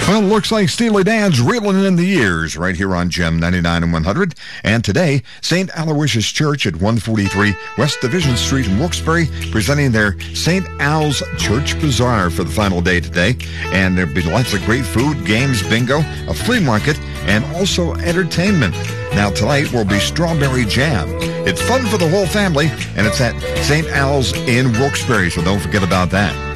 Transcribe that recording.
Well, it looks like Steely Dan's reeling in the years right here on Gem 99 and 100. And today, St. Aloysius Church at 143 West Division Street in Wilkes-Barre presenting their St. Al's Church Bazaar for the final day today. And there'll be lots of great food, games, bingo, a flea market, and also entertainment. Now, tonight will be Strawberry Jam. It's fun for the whole family, and it's at St. Al's in Wilkes-Barre, so don't forget about that.